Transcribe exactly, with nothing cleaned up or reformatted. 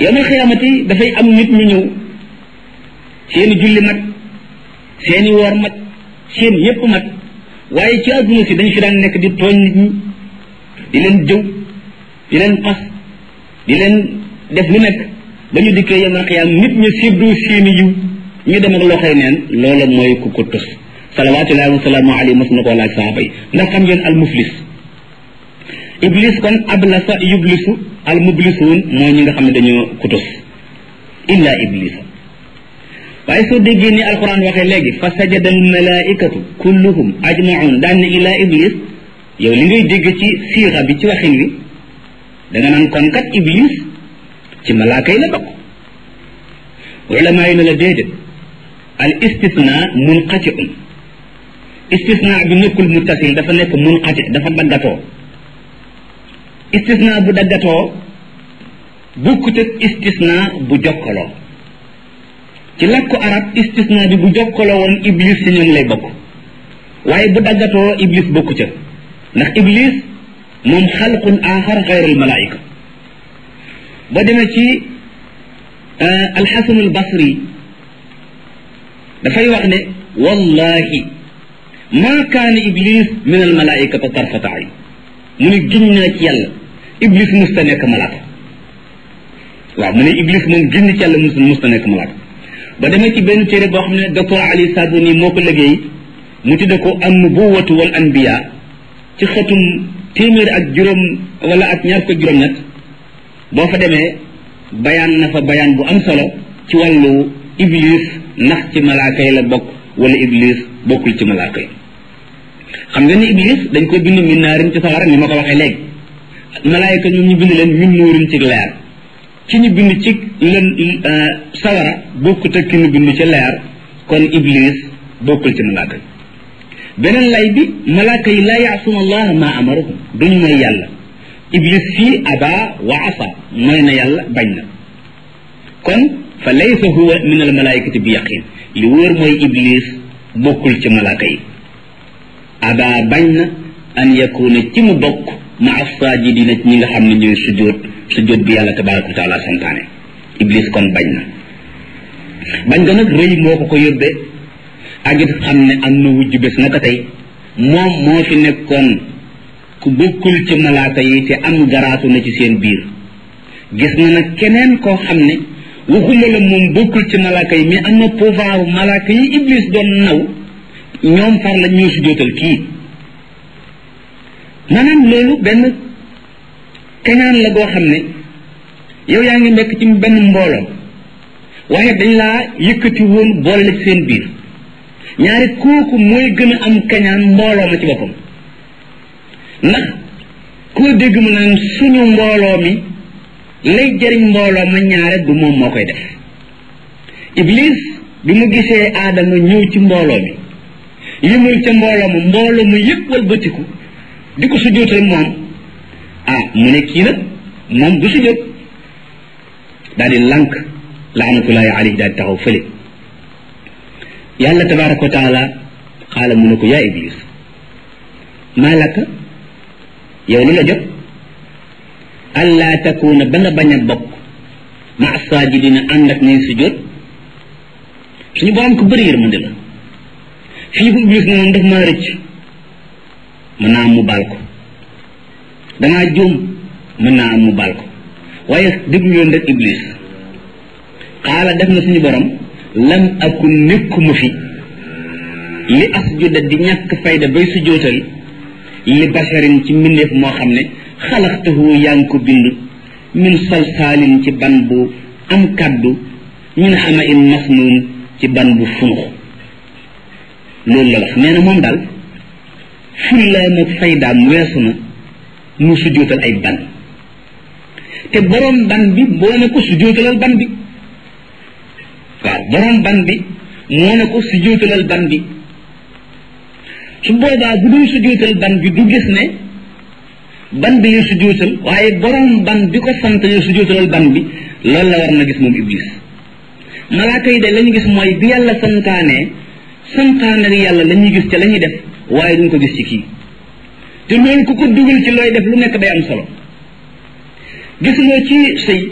yawmal xiyaamati dafay am nit ñu ñëw seeni julli mat seeni woor mat seen yépp mat waaye ci àdduna si dañ fi daan nekk di tooñ nit ñi di leen jëw di leen xas di leen def lu nekk ba ñu dikkee yawmal xiyaam nit ñi séddu seeni yiw ñu dem ak loxoy neen loola mooy ku ko tus salawaatullahi wa salaamu alayhi mas na koo laaj saxaaba yi ndax xam ngeen al muflis iblis kon ablasa yublisu al mublisuun mooy ñi nga xam ne dañoo kutus illa iblisa waaye soo déggee ni alquran waxee léegi fa sajada al malaikatu kulluhum ajmaun daan ne illa iblis yow li ngay dégg ci siixa bi ci waxin wi danga naan kon kat iblis ci malaaka yi la bokk ulama yi ne la déedéet al istisna munqatiun istisna bi nekkul muttasil dafa nekk munqati dafa daggatoo istisna bu daggatoo bukkut ak istisna bu jokkaloo ci làkku arab istisna bi bu jokkaloo woon iblis ci ñoom lay bokk waaye bu daggatoo iblis bokku ca ndax iblis moom xalqun axar xayrul malaayika ba demee ci alxasan albasri dafay wax ne wallahi maa kaana iblis min almalaikata tarfata ayn mu ne giñ naa ci yàlla iblis musta nekk malaaka waaw mu ne iblis moom giñ ci yàlla mus musta nekk malaaka ba demee ci benn téere boo xam ne docteur Ali Sabuni moo ko liggéey mu tudde ko an nubuwatu wal anbiya ci xëtum téeméer ak juróom wala ak ñaar ko juróom-ñett boo fa demee bayaan na fa bayaan bu am solo ci wàllu iblis ndax ci malaaka yi la bokk wala iblis bokkul ci malaaka yi xam nga ni iblis dañ ko bind min naarin ci sawara ni ma ko waxee léegi malaayka ñoom ñu bind leen min nuurin ci leer ci ñu bind ci leen sawara bokkut ak ki ñu bind ci leer kon iblis bokkul ci malaaka yi beneen lay bi malaaka yi laa yaasuna allah ma amarahum duñu mooy yàlla iblis fii aba wa asa mooy na yàlla bañ na kon fa laysa huwa min al malaikati bi yaqin li wóor mooy iblis bokkul ci malaaka yi aba bañ na an yakuna ci mu bokk ma as-sajidina ñi nga xam ne ñooy sujjóot sujjóot bi yàlla tabaraka wa taala santaane iblis kon bañ na bañ nga nag rëy moo ko ko yóbbee ak it xam ne am na wujj bés naka tey moom moo fi nekkoon ku bokkul ci malaaka yi te am garaatu na ci seen biir gis na nag keneen koo xam ne waxuma la moom bokkul ci malaaka yi mais am na pouvoir malaaka yi iblis doon naw ñoom far la ñoo sujjóotal kii maanaam loolu benn kañaan la goo xam ne yow yaa ngi nekk ci benn mbooloo waaye dañ laa yëkkati woon boole ci seen biir ñaari kooku mooy gën a am kañaan mbooloo ma ci boppam ndax koo dégg mu naan suñu mbooloo mi lay jëriñ mbooloo ma ñaare du moom moo koy def iblis bi mu gisee aadama ñëw ci mbooloo mi yëmul ca mbooloo ma mbooloo ma yëpp walbatiku di ko sujjóotal moom ah mu ne kii nag moom du sujjóot daal di lànk laanatullahi alayhi daal di taxaw fële yàlla tabaraka wa taala xaala mu ne ko yaa iblis maa laka yow lu la jot allaa takuna ba nga bañ a bokk ma saajidina ànd ak ñuy sujjóot suñu borom ko bëri yërmande la fii bu iblis ne moom daf maa rëcc mën naa am mu baal ko dangaa juum mën naa am mu baal ko waaye déglu leen rek iblis xaala def na suñu borom lam akun nekkuma fi li asjuda di ñàkk fayda bay sujjóotal li basharin ci mbindeef moo xam ne xalaxtahu yaa ngi ko bind min salsaalin ci ban bu am kàddu min xama in masnuun ci ban bu funux loolu la wax nee na moom daal fullaam ak faydaam weesu na mu sujjóotal ay ban te boroom ban bi moo ne ko sujjóotalal ban bi waaw boroom ban bi moo ne ko sujjóotalal ban bi su boobaa bu dul sujjóotal ban bi du gis ne ban bi la sujjóotal waaye boroom ban bi ko sant ne sujjóotalal ban bi loolu la war na gis moom iblis malaaka yi de la ñu gis mooy bi yàlla santaane santaane ak yàlla la ñuy gis ca la ñuy def waaye duñ ko gis ci kii te loolu ku ko dugal ci looy def lu nekk day am solo gis nga ci sëy